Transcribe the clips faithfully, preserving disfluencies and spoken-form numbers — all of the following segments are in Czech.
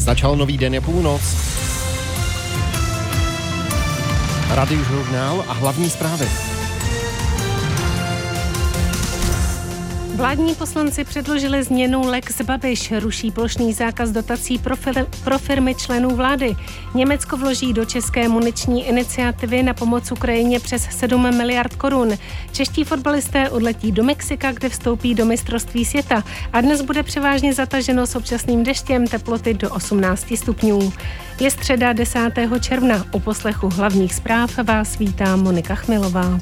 Začal nový den, je půlnoc. Radiožurnál a hlavní zprávy. Vládní poslanci předložili změnu Lex Babiš, ruší plošný zákaz dotací pro, fir- pro firmy členů vlády. Německo vloží do české muniční iniciativy na pomoc Ukrajině přes sedm miliard korun. Čeští fotbalisté odletí do Mexika, kde vstoupí do mistrovství světa. A dnes bude převážně zataženo s občasným deštěm, teploty do osmnáct stupňů. Je středa desátého června. U poslechu hlavních zpráv vás vítá Monika Chmilová.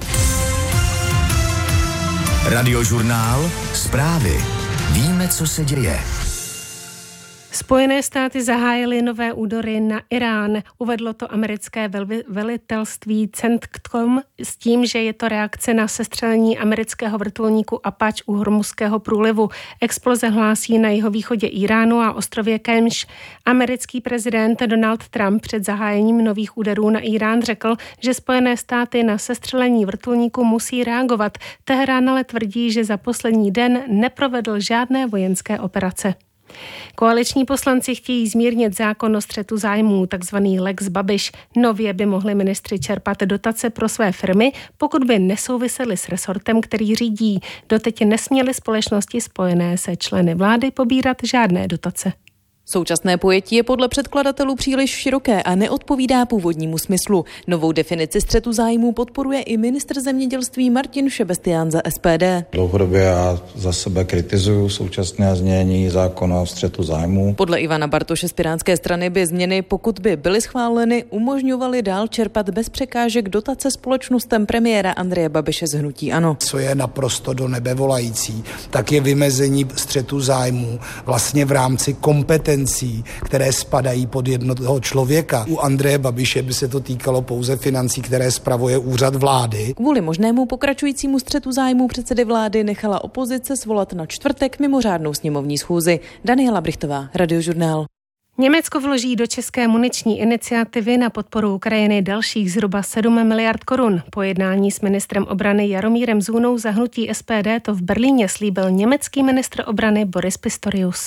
Radiožurnál, zprávy. Víme, co se děje. Spojené státy zahájily nové údery na Irán. Uvedlo to americké velitelství CENTCOM s tím, že je to reakce na sestřelení amerického vrtulníku Apache u Hormuzského průlivu. Exploze hlásí na jihovýchodě Iránu a ostrově Kemš. Americký prezident Donald Trump před zahájením nových úderů na Irán řekl, že Spojené státy na sestřelení vrtulníku musí reagovat. Teherán ale tvrdí, že za poslední den neprovedl žádné vojenské operace. Koaliční poslanci chtějí zmírnit zákon o střetu zájmů, takzvaný Lex Babiš. Nově by mohli ministři čerpat dotace pro své firmy, pokud by nesouvisely s resortem, který řídí. Doteď nesměly společnosti spojené se členy vlády pobírat žádné dotace. Současné pojetí je podle předkladatelů příliš široké a neodpovídá původnímu smyslu. Novou definici střetu zájmů podporuje i ministr zemědělství Martin Šebestián za S P D. Dlouhodobě já za sebe kritizuju současné znění zákona o střetu zájmů. Podle Ivana Bartoše z Pirátské strany by změny, pokud by byly schváleny, umožňovaly dál čerpat bez překážek dotace společnostem premiéra Andreje Babiše z hnutí ANO. Co je naprosto do nebe volající, tak je vymezení střetu zájmů vlastně v rámci kompetence, které spadají pod jednoho člověka. U Andreje Babiše by se to týkalo pouze financí, které spravuje úřad vlády. Kvůli možnému pokračujícímu střetu zájmů předsedy vlády nechala opozice svolat na čtvrtek mimořádnou sněmovní schůzi. Daniela Brichtová, Radiožurnál. Německo vloží do české muniční iniciativy na podporu Ukrajiny dalších zhruba sedm miliard korun. Po jednání s ministrem obrany Jaromírem Zůnou za hnutí S P D to v Berlíně slíbil německý ministr obrany Boris Pistorius.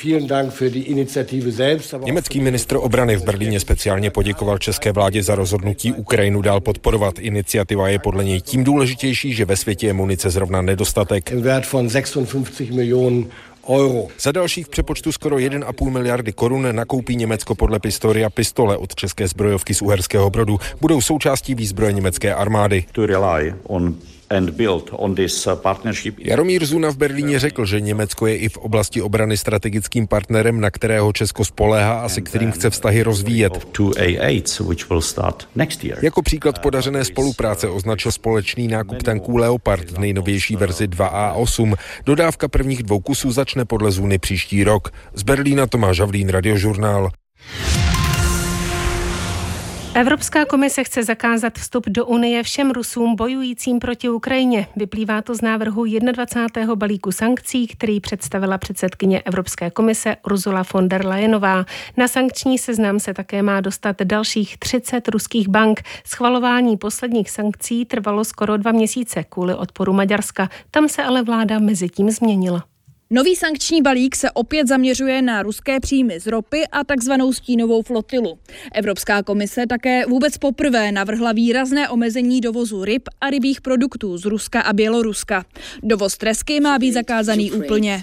Německý ministr obrany v Berlíně speciálně poděkoval české vládě za rozhodnutí Ukrajinu dál podporovat. Iniciativa je podle něj tím důležitější, že ve světě je munice zrovna nedostatek. Euro. Za dalších v přepočtu skoro jedna celá pět miliardy korun nakoupí Německo podle Pistoria pistole od české zbrojovky z Uherského Brodu. Budou součástí výzbroje německé armády. And build on this partnership. Jaromír Zuna v Berlíně řekl, že Německo je i v oblasti obrany strategickým partnerem, na kterého Česko spoléhá a se kterým chce vztahy rozvíjet. Jako příklad podařené spolupráce označil společný nákup tanků Leopard v nejnovější verzi dva a osm. Dodávka prvních dvou kusů začne podle Zuny příští rok. Z Berlína Tomáš Havlín, Radiožurnál. Evropská komise chce zakázat vstup do Unie všem Rusům bojujícím proti Ukrajině. Vyplývá to z návrhu dvacátého prvního balíku sankcí, který představila předsedkyně Evropské komise Ursula von der Leyenová. Na sankční seznam se také má dostat dalších třicet ruských bank. Schvalování posledních sankcí trvalo skoro dva měsíce kvůli odporu Maďarska. Tam se ale vláda mezitím změnila. Nový sankční balík se opět zaměřuje na ruské příjmy z ropy a takzvanou stínovou flotilu. Evropská komise také vůbec poprvé navrhla výrazné omezení dovozu ryb a rybích produktů z Ruska a Běloruska. Dovoz tresky má být zakázaný úplně.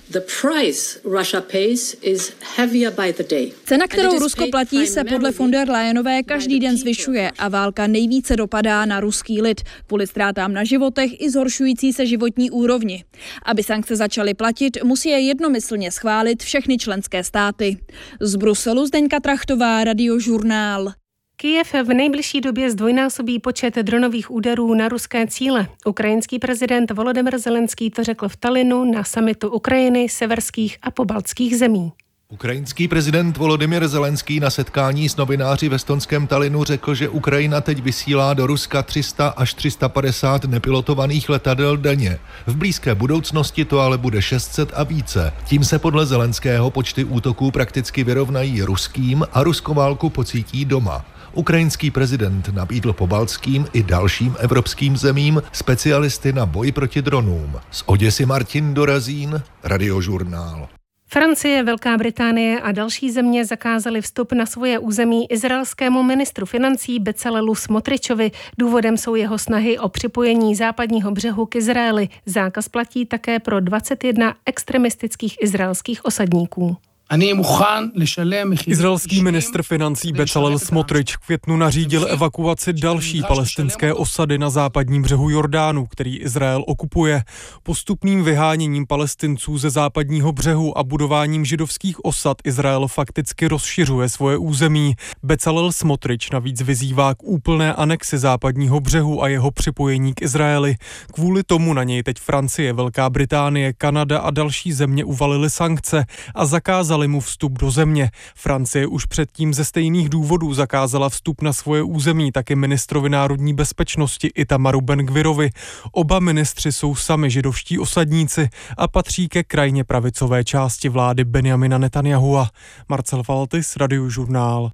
Cena, kterou Rusko platí, se podle von der Leyenové každý den zvyšuje a válka nejvíce dopadá na ruský lid kvůli ztrátám na životech i zhoršující se životní úrovni. Aby sankce začaly platit, musí je jednomyslně schválit všechny členské státy. Z Bruselu Zdeňka Trachtová, Radiožurnál. Kyjev v nejbližší době zdvojnásobí počet dronových úderů na ruské cíle. Ukrajinský prezident Volodymyr Zelenský to řekl v Tallinnu na summitu Ukrajiny, severských a pobaltských zemí. Ukrajinský prezident Volodymyr Zelenský na setkání s novináři v estonském Tallinnu řekl, že Ukrajina teď vysílá do Ruska tři sta až tři sta padesát nepilotovaných letadel denně. V blízké budoucnosti to ale bude šest set a více. Tím se podle Zelenského počty útoků prakticky vyrovnají ruským a ruskoválku pocítí doma. Ukrajinský prezident nabídl pobaltským i dalším evropským zemím specialisty na boj proti dronům. Z Oděsy Martin Dorazín, Radiožurnál. Francie, Velká Británie a další země zakázaly vstup na svoje území izraelskému ministru financí Bezalelu Smotričovi. Důvodem jsou jeho snahy o připojení západního břehu k Izraeli. Zákaz platí také pro dvacet jedna extremistických izraelských osadníků. Izraelský ministr financí Bezalel Smotrič v květnu nařídil evakuaci další palestinské osady na západním břehu Jordánu, který Izrael okupuje. Postupným vyháněním Palestinců ze západního břehu a budováním židovských osad Izrael fakticky rozšiřuje svoje území. Bezalel Smotrič navíc vyzývá k úplné anexi západního břehu a jeho připojení k Izraeli. Kvůli tomu na něj teď Francie, Velká Británie, Kanada a další země uvalily sankce a zakázali mu vstup do země. Francie už předtím ze stejných důvodů zakázala vstup na svoje území také ministrovi národní bezpečnosti Itamaru Ben-Gvirovi. Oba ministři jsou sami židovští osadníci a patří ke krajně pravicové části vlády Benjamina Netanyahua. Marcel Faltis, Radiožurnál.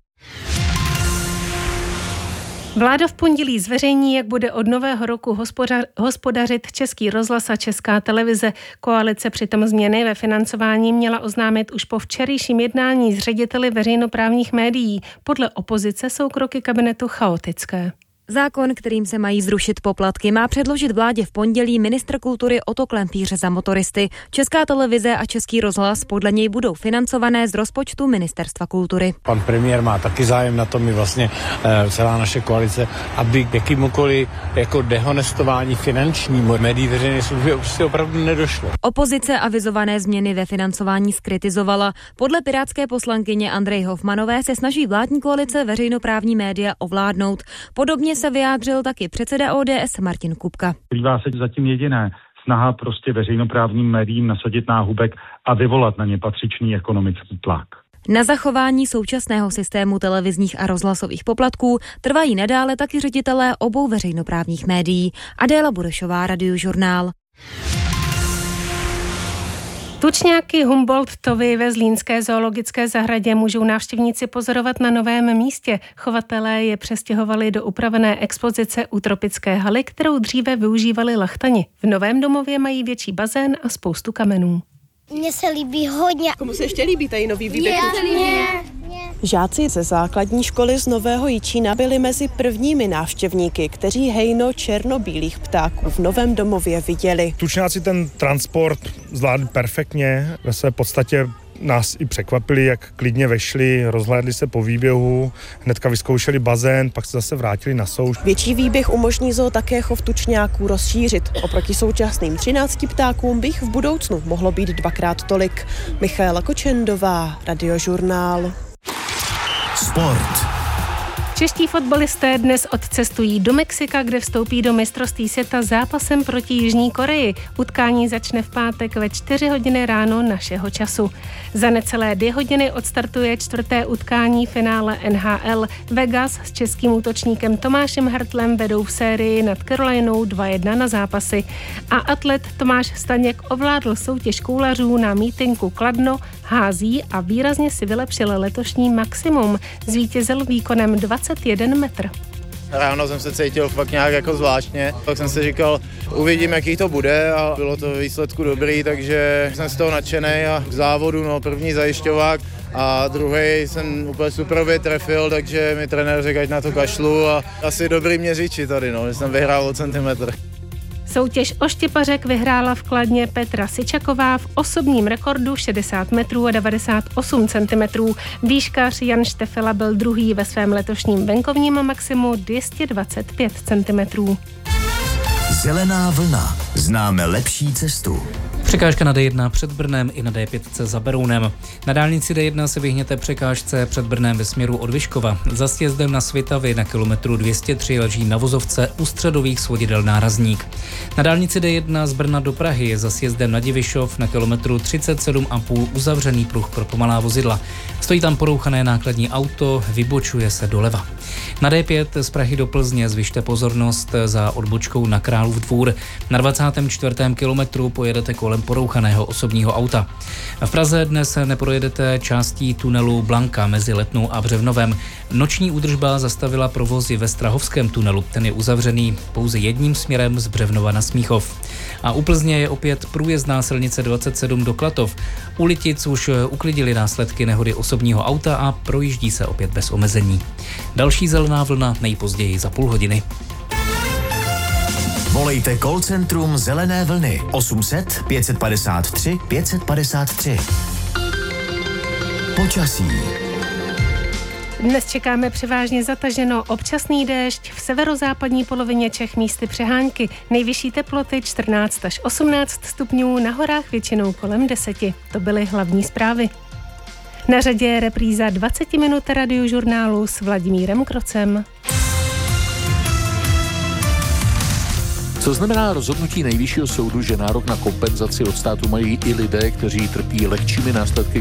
Vláda v pondělí zveřejní, jak bude od nového roku hospodařit Český rozhlas a Česká televize. Koalice přitom změny ve financování měla oznámit už po včerejším jednání s řediteli veřejnoprávních médií. Podle opozice jsou kroky kabinetu chaotické. Zákon, kterým se mají zrušit poplatky, má předložit vládě v pondělí ministr kultury Otto Klempíř za motoristy. Česká televize a Český rozhlas podle něj budou financované z rozpočtu Ministerstva kultury. Pan premiér má taky zájem na tom, i vlastně e, celá naše koalice, aby k jakýmukoliv jako dehonestování finančnímu médií veřejné služby prostě opravdu nedošlo. Opozice avizované změny ve financování zkritizovala. Podle pirátské poslankyně Andreji Hofmanové se snaží vládní koalice veřejnoprávní média ovládnout. Podobně se vyjádřil taky předseda O D S Martin Kupka. Skrývá se zatím jediné, snaha prostě veřejnoprávním médiím nasadit náhubek a vyvolat na ně patřičný ekonomický tlak. Na zachování současného systému televizních a rozhlasových poplatků trvají nadále taky ředitelé obou veřejnoprávních médií. Adéla Burešová, Radiožurnál. Tučňáky Humboldtovy ve zlínské zoologické zahradě můžou návštěvníci pozorovat na novém místě. Chovatelé je přestěhovali do upravené expozice u tropické haly, kterou dříve využívali lachtani. V novém domově mají větší bazén a spoustu kamenů. Mně se líbí hodně. Komu se ještě líbí tady nový výběh? Žáci ze základní školy z Nového Jičína byli mezi prvními návštěvníky, kteří hejno černobílých ptáků v novém domově viděli. Tučňáci ten transport zvládli perfektně, ve své podstatě nás i překvapili, jak klidně vešli, rozhlédli se po výběhu, hnedka vyzkoušeli bazén, pak se zase vrátili na souš. Větší výběh umožní zoo také chov tučňáků rozšířit. Oproti současným třinácti ptákům by jich v budoucnu mohlo být dvakrát tolik. Michaela Kočendová, Radiožurnál. Sport. Čeští fotbalisté dnes odcestují do Mexika, kde vstoupí do mistrovství světa zápasem proti Jižní Koreji. Utkání začne v pátek ve čtyři hodiny ráno našeho času. Za necelé dvě hodiny odstartuje čtvrté utkání finále N H L. Vegas s českým útočníkem Tomášem Hartlem vedou v sérii nad Carolinou dva jedna na zápasy. A atlet Tomáš Staněk ovládl soutěž koulařů na mítinku Kladno, hází a výrazně si vylepšil letošní maximum. Zvítězil výkonem dvacet jeden metr. Ráno jsem se cítil fakt nějak jako zvláštně, tak jsem si říkal, uvidím, jaký to bude a bylo to výsledku dobrý, takže jsem z toho nadšený a k závodu, no první zajišťovák a druhý jsem úplně super trefil, takže mi trenér řekl, ať na to kašlu a asi dobrý měřiči tady, no, že jsem vyhrál o centimetr. Soutěž o štěpařek vyhrála v Kladně Petra Syčaková v osobním rekordu šedesát metrů a devadesát osm centimetrů. Výškař Jan Štefela byl druhý ve svém letošním venkovním maximu dvě stě dvacet pět centimetrů. Zelená vlna. Známe lepší cestu. Překážka na D jedna před Brnem i na D pět za Berounem. Na dálnici D jedna se vyhněte překážce před Brnem ve směru od Vyškova. Za sjezdem na Svitavy na kilometru dvě stě tři leží na vozovce u středových svodidel nárazník. Na dálnici D jedna z Brna do Prahy je za sjezdem na Divišov na kilometru třicet sedm a půl uzavřený pruh pro pomalá vozidla. Stojí tam porouchané nákladní auto, vybočuje se doleva. Na D pět z Prahy do Plzně zvyšte pozornost za odbočkou na Králův Dvůr. Na dvacátém čtvrtém kilometru pojedete kolem kolem porouchaného osobního auta. V Praze dnes neprojedete částí tunelu Blanka mezi Letnou a Břevnovem. Noční údržba zastavila provozy ve Strahovském tunelu. Ten je uzavřený pouze jedním směrem z Břevnova na Smíchov. A u Plzně je opět průjezdná silnice dvacet sedm do Klatov. U Litic už uklidili následky nehody osobního auta a projíždí se opět bez omezení. Další zelená vlna nejpozději za půl hodiny. Volejte call centrum Zelené vlny osm set pět padesát tři pět padesát tři. Počasí. Dnes čekáme převážně zataženo, občasný déšť, v severozápadní polovině Čech místy přehánky, nejvyšší teploty čtrnáct až osmnáct stupňů, na horách většinou kolem deseti. To byly hlavní zprávy. Na řadě je repríza dvacet minut radiožurnálu s Vladimírem Krocem. Co znamená rozhodnutí Nejvyššího soudu, že nárok na kompenzaci od státu mají i lidé, kteří trpí lehčími následky